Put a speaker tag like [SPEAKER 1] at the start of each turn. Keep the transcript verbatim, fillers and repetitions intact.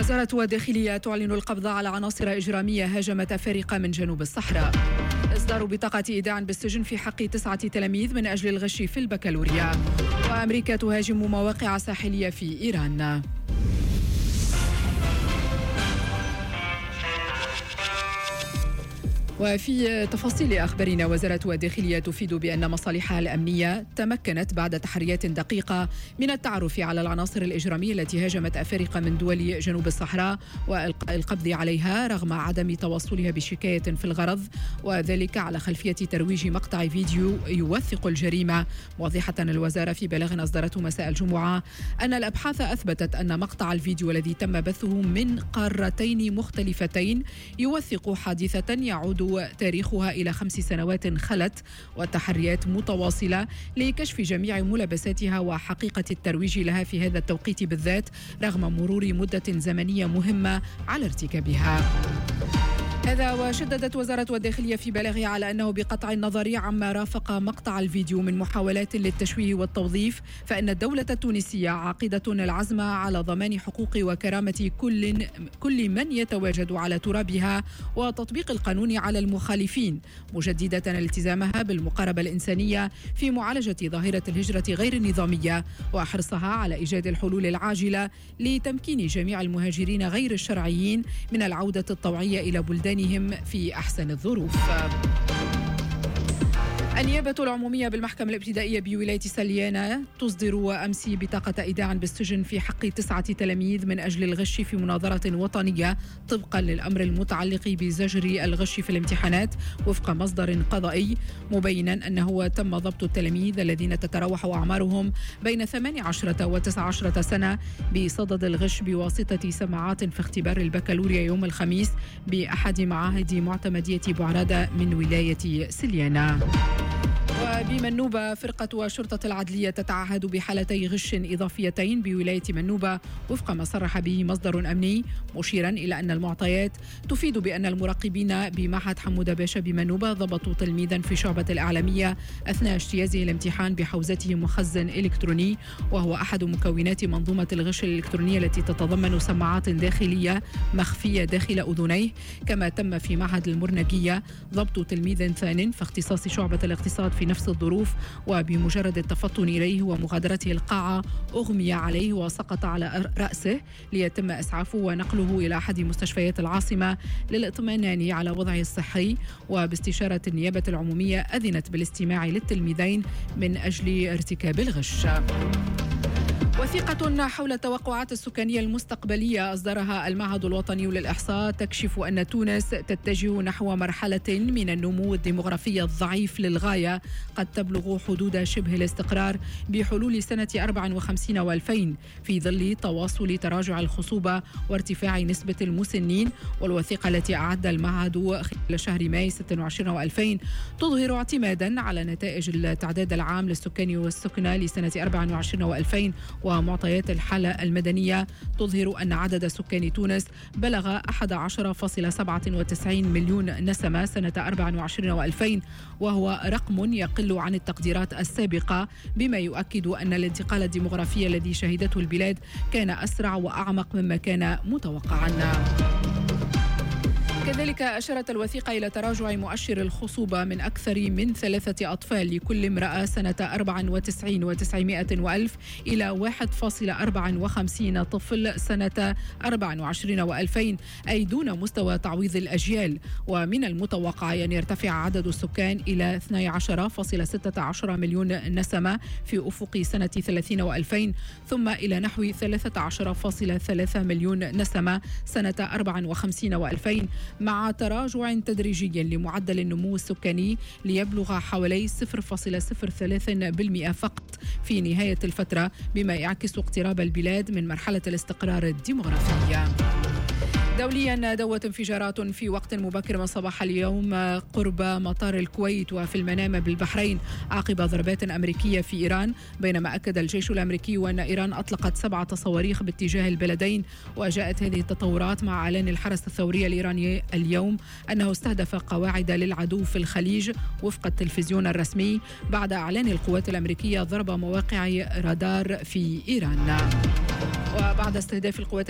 [SPEAKER 1] وزارة الداخلية تعلن القبض على عناصر إجرامية هاجمت أفارقة من جنوب الصحراء. إصدار بطاقة إيداع بالسجن في حق تسعة تلاميذ من أجل الغش في البكالوريا. وأمريكا تهاجم مواقع ساحلية في إيران. وفي تفاصيل أخبارنا، وزارة الداخلية تفيد بأن مصالحها الأمنية تمكنت بعد تحريات دقيقة من التعرف على العناصر الإجرامية التي هاجمت أفارقة من دول جنوب الصحراء وإلقاء القبض عليها رغم عدم توصلها بشكاية في الغرض، وذلك على خلفية ترويج مقطع فيديو يوثق الجريمة. موضحة الوزارة في بلاغ أصدرته مساء الجمعة أن الأبحاث أثبتت أن مقطع الفيديو الذي تم بثه من قارتين مختلفتين يوثق حادثة يعود تاريخها إلى خمس سنوات خلت، والتحريات متواصلة لكشف جميع ملابساتها وحقيقة الترويج لها في هذا التوقيت بالذات رغم مرور مدة زمنية مهمة على ارتكابها. هذا وشددت وزارة الداخلية في بلاغها على أنه بقطع النظر عما رافق مقطع الفيديو من محاولات للتشويه والتوظيف، فإن الدولة التونسية عاقدة العزم على ضمان حقوق وكرامة كل كل من يتواجد على ترابها وتطبيق القانون على المخالفين، مجددة التزامها بالمقاربة الإنسانية في معالجة ظاهرة الهجرة غير النظامية وحرصها على إيجاد الحلول العاجلة لتمكين جميع المهاجرين غير الشرعيين من العودة الطوعية إلى بلدان في أحسن الظروف. النيابة العمومية بالمحكمة الابتدائية بولاية سليانة تصدر أمس بطاقة إيداع بالسجن في حق تسعة تلاميذ من أجل الغش في مناظرة وطنية طبقا للأمر المتعلق بزجر الغش في الامتحانات وفق مصدر قضائي، مبينا أنه تم ضبط التلاميذ الذين تتراوح أعمارهم بين ثمان عشرة وتسع عشرة سنة بصدد الغش بواسطة سماعات في اختبار البكالوريا يوم الخميس بأحد معاهد معتمدية بعرادة من ولاية سليانة. وبمنوبة فرقة شرطة العدلية تتعهد بحالتي غش إضافيتين بولاية منوبة وفق ما صرح به مصدر أمني، مشيرا إلى أن المعطيات تفيد بأن المراقبين بمعهد حمود باشا بمنوبة ضبطوا تلميذا في شعبة الإعلامية أثناء اجتيازه الامتحان بحوزته مخزن إلكتروني، وهو أحد مكونات منظومة الغش الإلكترونية التي تتضمن سماعات داخلية مخفية داخل أذنيه. كما تم في معهد المرنجية ضبط تلميذ ثان في اختصاص شعبة الاقتصاد في نفس الظروف، وبمجرد التفطن إليه ومغادرته القاعة أغمي عليه وسقط على رأسه ليتم إسعافه ونقله إلى أحد مستشفيات العاصمة للاطمئنان على وضعه الصحي. وباستشارة النيابة العمومية أذنت بالاستماع للتلميذين من أجل ارتكاب الغش. وثيقة حول التوقعات السكانية المستقبلية أصدرها المعهد الوطني للإحصاء تكشف أن تونس تتجه نحو مرحلة من النمو الديمغرافي الضعيف للغاية قد تبلغ حدود شبه الاستقرار بحلول سنة أربعة وخمسين وألفين في ظل تواصل تراجع الخصوبة وارتفاع نسبة المسنين. والوثيقة التي أعد المعهد خلال شهر ماي ستة وعشرين وألفين تظهر اعتمادا على نتائج التعداد العام للسكان والسكنى لسنة أربعة وعشرين وألفين ومعطيات الحالة المدنية تظهر أن عدد سكان تونس بلغ أحد عشر فاصلة سبعة وتسعين مليون نسمة سنة أربعة وعشرين وألفين، وهو رقم يقل عن التقديرات السابقة، بما يؤكد أن الانتقال الديمغرافي الذي شهدته البلاد كان أسرع وأعمق مما كان متوقعا. كذلك أشارت الوثيقة إلى تراجع مؤشر الخصوبة من أكثر من ثلاثة أطفال لكل امرأة سنة أربعة وتسعين وتسعمائة وألف إلى واحد فاصلة أربعة وخمسين طفل سنة أربعة وعشرين وألفين، أي دون مستوى تعويض الأجيال. ومن المتوقع أن يرتفع عدد السكان إلى اثني عشر فاصلة ستة عشر مليون نسمة في أفق سنة ثلاثين وألفين، ثم إلى نحو ثلاثة عشر فاصلة ثلاثة مليون نسمة سنة أربعة وخمسين وألفين، مع تراجع تدريجي لمعدل النمو السكاني ليبلغ حوالي صفر فاصلة صفر ثلاثة بالمئة فقط في نهاية الفترة، بما يعكس اقتراب البلاد من مرحلة الاستقرار الديمغرافي. دوليا دوت انفجارات في وقت مبكر من صباح اليوم قرب مطار الكويت وفي المنامة بالبحرين عقب ضربات أمريكية في إيران، بينما أكد الجيش الأمريكي أن إيران أطلقت سبعة صواريخ باتجاه البلدين. وجاءت هذه التطورات مع إعلان الحرس الثوري الإيراني اليوم أنه استهدف قواعد للعدو في الخليج وفق التلفزيون الرسمي، بعد إعلان القوات الأمريكية ضرب مواقع رادار في إيران. وبعد استهداف القوات